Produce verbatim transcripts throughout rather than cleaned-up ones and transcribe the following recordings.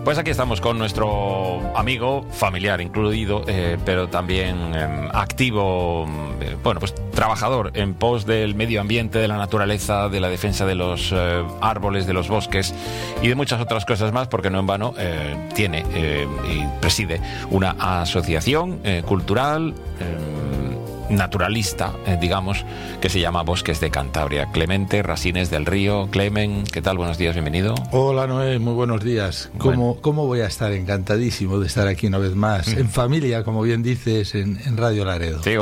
Pues aquí estamos con nuestro amigo, familiar incluido, eh, pero también eh, activo, eh, bueno, pues trabajador en pos del medio ambiente, de la naturaleza, de la defensa de los eh, árboles, de los bosques y de muchas otras cosas más, porque no en vano eh, tiene eh, y preside una asociación eh, cultural eh, naturalista, eh, digamos, que se llama Bosques de Cantabria. Clemente Rasines del Río. Clemen, ¿qué tal? Buenos días, bienvenido. Hola, Noé, muy buenos días. ¿Cómo, bueno. ¿Cómo voy a estar? Encantadísimo de estar aquí una vez más, mm. en familia, como bien dices, en, en Radio Laredo. Sí,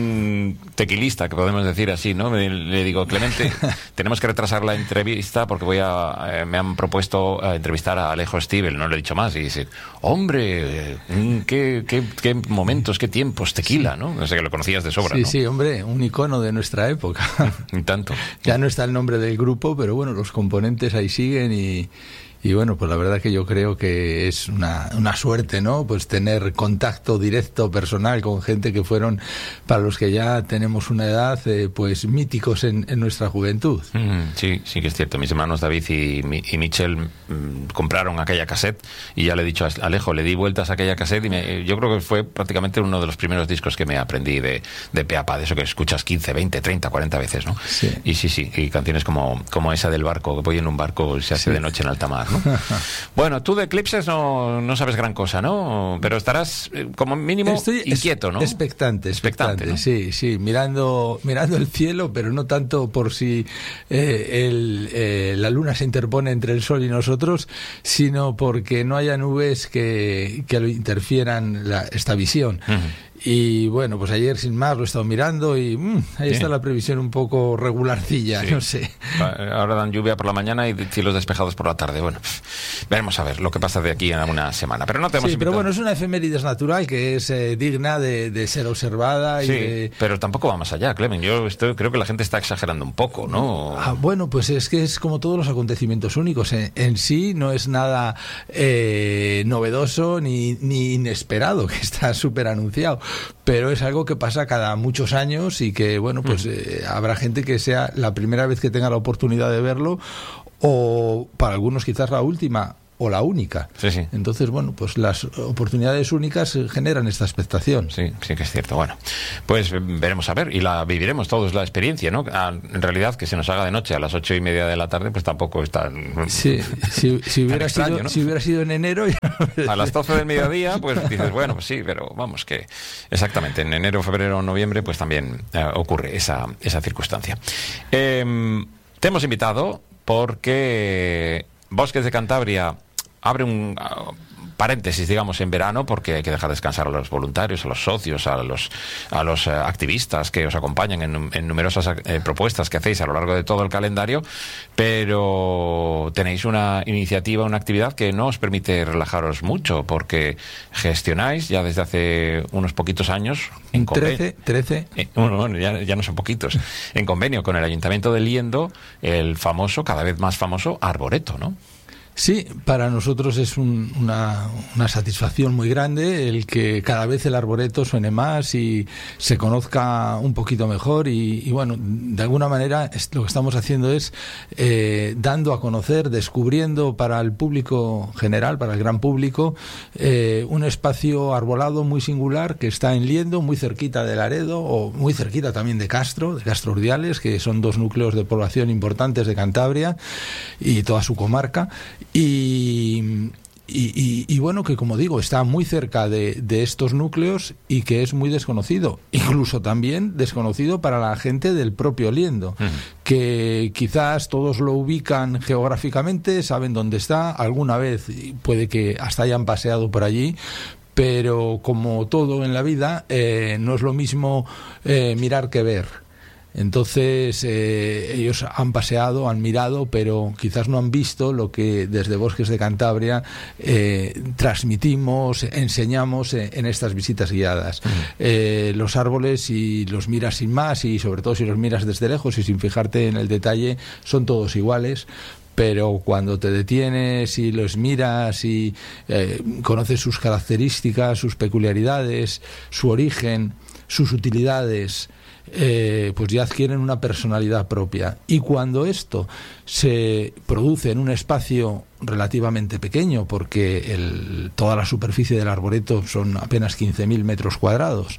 un tequilista, que podemos decir así, ¿no? Le, le digo, Clemente, tenemos que retrasar la entrevista porque voy a, eh, me han propuesto a entrevistar a Alejo Stivel, no le he dicho más, y dice, hombre, eh, qué, qué, qué momentos, qué tiempos, tequila, ¿no? No sé, que lo conocías de sobra, sí, ¿no? Sí, hombre, un icono de nuestra época. Y tanto. Ya no está el nombre del grupo, pero bueno, los componentes ahí siguen y... Y bueno, pues la verdad que yo creo que es una, una suerte, ¿no? Pues tener contacto directo, personal, con gente que fueron, para los que ya tenemos una edad, eh, pues míticos en, en nuestra juventud. Mm, sí, sí que es cierto. Mis hermanos David y, y Michel mmm, compraron aquella cassette y ya le he dicho a Alejo, le di vueltas a aquella cassette y me, yo creo que fue prácticamente uno de los primeros discos que me aprendí de, de pe a pa, de eso que escuchas quince, veinte, treinta, cuarenta veces, ¿no? Sí. Y sí, sí, y canciones como, como esa del barco, que voy en un barco y se hace sí. de noche en alta mar, ¿no? Bueno, tú de eclipses no, no sabes gran cosa, ¿no? Pero estarás eh, como mínimo Estoy inquieto, ¿no? Expectante, expectante, expectante, ¿no? Sí, sí, mirando, mirando el cielo, pero no tanto por si eh, el, eh, la luna se interpone entre el sol y nosotros, sino porque no haya nubes que, que lo interfieran la, esta visión. Uh-huh. Y bueno, pues ayer sin más lo he estado mirando y mmm, ahí sí. está la previsión un poco regularcilla, sí. no sé. Ahora dan lluvia por la mañana y cielos despejados por la tarde. Bueno, veremos a ver lo que pasa de aquí en una semana. Pero no te hemos Sí, invitado. Pero bueno, es una efemérides natural que es eh, digna de, de ser observada. Sí, y de... pero tampoco va más allá, Clemen. Yo estoy, creo que la gente está exagerando un poco, ¿no? Ah, bueno, pues es que es como todos los acontecimientos únicos. En, en sí no es nada eh, novedoso ni, ni inesperado, que está súper anunciado. Pero es algo que pasa cada muchos años y que, bueno, pues eh, habrá gente que sea la primera vez que tenga la oportunidad de verlo o para algunos quizás la última o la única. Sí, sí. Entonces, bueno, pues las oportunidades únicas generan esta expectación. Sí, sí que es cierto. Bueno, pues veremos a ver y la viviremos todos la experiencia, ¿no? En realidad, que se nos haga de noche a las ocho y media de la tarde, pues tampoco es tan... Sí, si, si, hubiera, extraño, sido, ¿no? si hubiera sido en enero... Ya... A las doce del mediodía, pues dices, bueno, pues sí, pero vamos, que exactamente, en enero, febrero, noviembre, pues también eh, ocurre esa, esa circunstancia. Eh, te hemos invitado porque Bosques de Cantabria abre un uh, paréntesis, digamos, en verano, porque hay que dejar descansar a los voluntarios, a los socios, a los a los uh, activistas que os acompañan en, en numerosas uh, propuestas que hacéis a lo largo de todo el calendario, pero tenéis una iniciativa, una actividad que no os permite relajaros mucho, porque gestionáis ya desde hace unos poquitos años en trece, trece Eh, bueno, bueno ya, ya no son poquitos, en convenio con el Ayuntamiento de Liendo, el famoso, cada vez más famoso, Arboreto, ¿no? Sí, para nosotros es un, una, una satisfacción muy grande el que cada vez el arboreto suene más y se conozca un poquito mejor y, y bueno, de alguna manera es, lo que estamos haciendo es eh, dando a conocer, descubriendo para el público general, para el gran público, eh, un espacio arbolado muy singular que está en Liendo, muy cerquita de Laredo o muy cerquita también de Castro, de Castro Urdiales, que son dos núcleos de población importantes de Cantabria y toda su comarca. Y, y, y, y bueno, que como digo, está muy cerca de, de estos núcleos y que es muy desconocido, incluso también desconocido para la gente del propio Liendo, uh-huh. que quizás todos lo ubican geográficamente, saben dónde está, alguna vez puede que hasta hayan paseado por allí, pero como todo en la vida, eh, no es lo mismo eh, mirar que ver. Entonces eh, ellos han paseado, han mirado, pero quizás no han visto lo que desde Bosques de Cantabria eh, transmitimos, enseñamos en, en estas visitas guiadas. Uh-huh. Eh, los árboles, si los miras sin más y sobre todo si los miras desde lejos y sin fijarte en el detalle, son todos iguales. Pero cuando te detienes y los miras y eh, conoces sus características, sus peculiaridades, su origen, sus utilidades, eh, pues ya adquieren una personalidad propia. Y cuando esto se produce en un espacio relativamente pequeño, porque el, toda la superficie del arboreto son apenas quince mil metros cuadrados,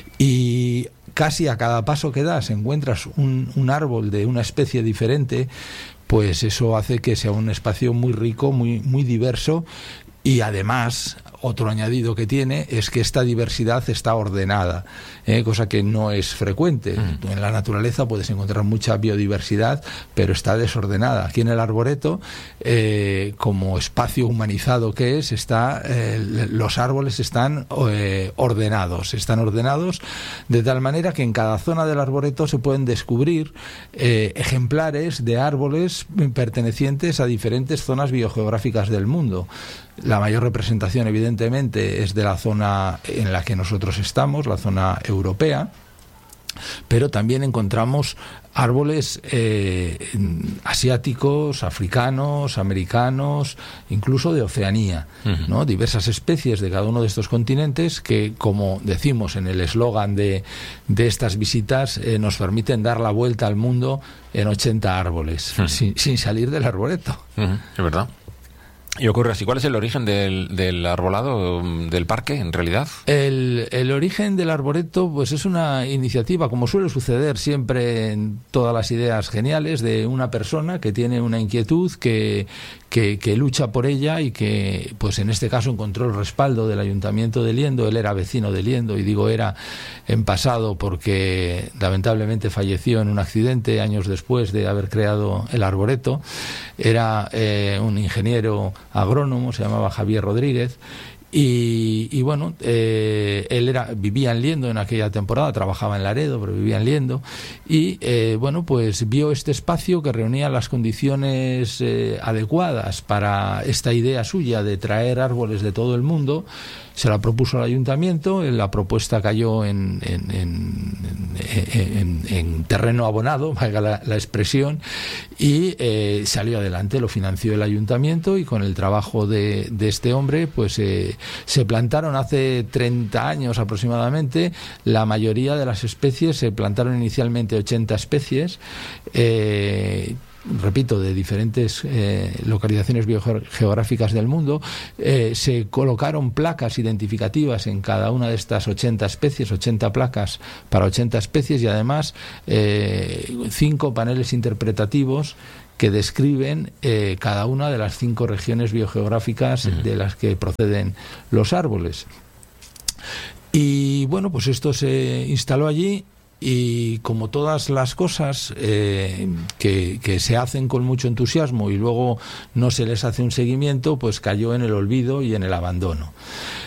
y casi a cada paso que das encuentras un, un árbol de una especie diferente, pues eso hace que sea un espacio muy rico, muy, muy diverso. Y además, otro añadido que tiene es que esta diversidad está ordenada, ¿eh? Cosa que no es frecuente. Mm. En la naturaleza puedes encontrar mucha biodiversidad, pero está desordenada. Aquí en el arboreto, eh, como espacio humanizado que es, está eh, los árboles están eh, ordenados, están ordenados de tal manera que en cada zona del arboreto se pueden descubrir eh, ejemplares de árboles pertenecientes a diferentes zonas biogeográficas del mundo. La mayor representación, evidentemente, es de la zona en la que nosotros estamos, la zona europea, pero también encontramos árboles eh, asiáticos, africanos, americanos, incluso de Oceanía, uh-huh. ¿no? Diversas especies de cada uno de estos continentes que, como decimos en el eslogan de, de estas visitas, eh, nos permiten dar la vuelta al mundo en ochenta árboles, uh-huh. sin, sin salir del arboreto. Uh-huh. Es verdad. Y ocurre así. ¿Cuál es el origen del, del arbolado del parque, en realidad? El, el origen del arboreto, pues es una iniciativa, como suele suceder siempre en todas las ideas geniales, de una persona que tiene una inquietud, que, que, que lucha por ella y que, pues en este caso, encontró el respaldo del Ayuntamiento de Liendo. Él era vecino de Liendo, y digo era en pasado porque lamentablemente falleció en un accidente años después de haber creado el arboreto. Era eh, un ingeniero agrónomo, se llamaba Javier Rodríguez, y, y bueno, eh, él era vivía en Liendo en aquella temporada, trabajaba en Laredo, pero vivía en Liendo, y eh, bueno, pues vio este espacio que reunía las condiciones eh, adecuadas para esta idea suya de traer árboles de todo el mundo. Se la propuso al ayuntamiento, la propuesta cayó en, en, en, en, en terreno abonado, valga la, la expresión, y eh, salió adelante, lo financió el ayuntamiento, y con el trabajo de, de este hombre, pues eh, se plantaron hace treinta años aproximadamente, la mayoría de las especies, se plantaron inicialmente ochenta especies, eh, repito, de diferentes eh, localizaciones biogeográficas del mundo. Eh, se colocaron placas identificativas en cada una de estas ochenta especies, ochenta placas para ochenta especies, y además eh, cinco paneles interpretativos que describen eh, cada una de las cinco regiones biogeográficas uh-huh. de las que proceden los árboles. Y bueno, pues esto se instaló allí. Y como todas las cosas eh, que, que se hacen con mucho entusiasmo y luego no se les hace un seguimiento, pues cayó en el olvido y en el abandono.